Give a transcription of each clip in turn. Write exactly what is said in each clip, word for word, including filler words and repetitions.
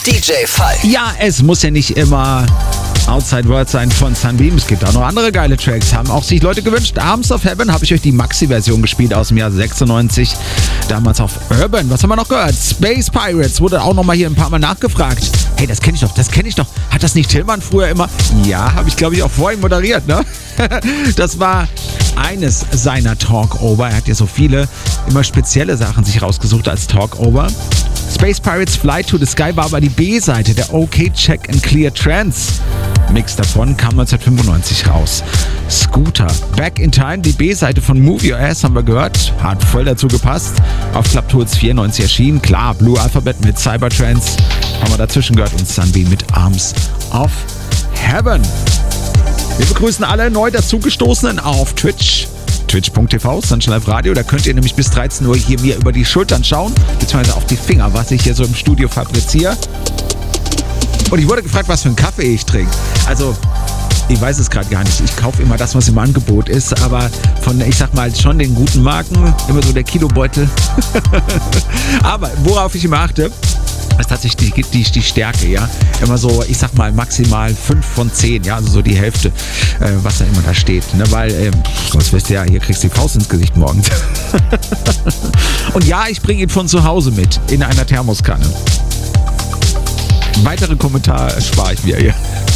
D J Falk. Ja, es muss ja nicht immer Outside World sein von Sunbeam. Es gibt auch noch andere geile Tracks. Haben auch sich Leute gewünscht. Arms of Heaven habe ich euch die Maxi-Version gespielt aus dem Jahr sechsundneunzig. Damals auf Urban. Was haben wir noch gehört? Space Pirates wurde auch noch mal hier ein paar Mal nachgefragt. Hey, das kenne ich doch, das kenne ich doch. Hat das nicht Tillmann früher immer? Ja, habe ich glaube ich auch vorhin moderiert, ne? Das war eines seiner Talkover. Er hat ja so viele, immer spezielle Sachen sich rausgesucht als Talkover. Space Pirates Fly to the Sky war aber die B-Seite der OK Check and Clear Trance. Mix davon kam neunzehnhundertfünfundneunzig raus. Scooter, Back in Time, die B-Seite von Move Your Ass haben wir gehört. Hat voll dazu gepasst. Auf Club Tools vierundneunzig erschienen. Klar, Blue Alphabet mit Cybertrance haben wir dazwischen gehört und Sunbeam mit Arms of Heaven. Wir begrüßen alle neu dazugestoßenen auf Twitch. twitch punkt t v, Sunshine Live Radio. Da könnt ihr nämlich bis dreizehn Uhr hier mir über die Schultern schauen, beziehungsweise auf die Finger, was ich hier so im Studio fabriziere. Und ich wurde gefragt, was für einen Kaffee ich trinke. Also, ich weiß es gerade gar nicht. Ich kaufe immer das, was im Angebot ist, aber von, ich sag mal, schon den guten Marken, immer so der Kilobeutel. Aber worauf ich immer achte, ist tatsächlich die, die, die Stärke, ja. Immer so, ich sag mal, maximal fünf von zehn, ja, also so die Hälfte, äh, was da immer da steht. Ne? Weil, äh, sonst wisst ihr ja, hier kriegst du die Faust ins Gesicht morgens. Und ja, ich bringe ihn von zu Hause mit, in einer Thermoskanne. Weitere Kommentare spare ich mir hier.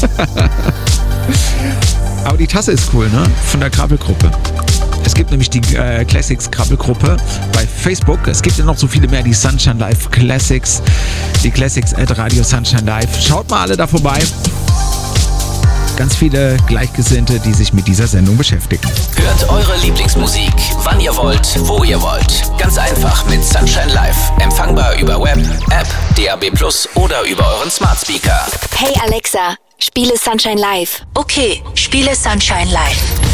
Aber die Tasse ist cool, ne? Von der Krabbelgruppe. Es gibt nämlich die äh, Classics Krabbelgruppe bei Facebook. Es gibt ja noch so viele mehr, die Sunshine Live Classics. Die Classics at Radio Sunshine Live. Schaut mal alle da vorbei. Ganz viele Gleichgesinnte, die sich mit dieser Sendung beschäftigen. Hört eure Lieblingsmusik, wann ihr wollt, wo ihr wollt. Ganz einfach mit Sunshine Live. Empfangbar über Web, App, D A B plus oder über euren Smart Speaker. Hey Alexa, spiele Sunshine Live. Okay, spiele Sunshine Live.